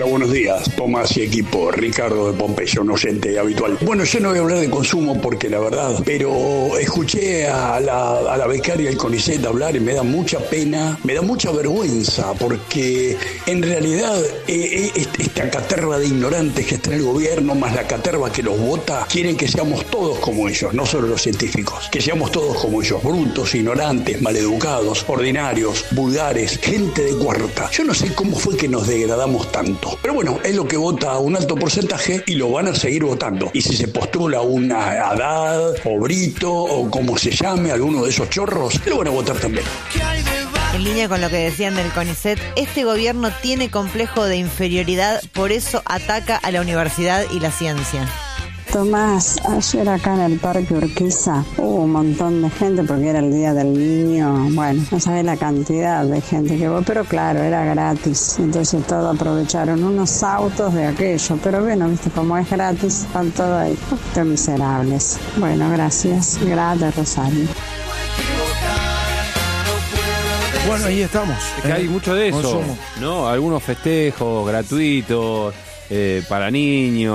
Hola, buenos días, Tomás y equipo. Ricardo de Pompeya, un oyente habitual. Bueno, yo no voy a hablar de consumo porque la verdad, pero escuché a la becaria del CONICET hablar y me da mucha pena, me da mucha vergüenza, porque en realidad esta caterva de ignorantes que está en el gobierno, más la caterva que los vota, quieren que seamos todos como ellos, no solo los científicos, que seamos todos como ellos, brutos, ignorantes, maleducados, ordinarios, vulgares, gente de cuarta. Yo no sé cómo fue que nos degradamos tanto, pero bueno, es lo que vota un alto porcentaje y lo van a seguir votando. Y si se postula una Haddad o Brito o como se llame, alguno de esos chorros, lo van a votar también. En línea con lo que decían del CONICET, este gobierno tiene complejo de inferioridad, por eso ataca a la universidad y la ciencia. Tomás, ayer acá en el Parque Urquiza hubo un montón de gente porque era el Día del Niño. Bueno, no sabés la cantidad de gente que hubo, pero claro, era gratis. Entonces todos aprovecharon unos autos de aquello. Pero bueno, viste, como es gratis, están todos ahí. Qué miserables. Bueno, gracias. Gracias, Rosario. Bueno, ahí estamos. Es que hay mucho de eso, Consumo. ¿no? Algunos festejos gratuitos para niños.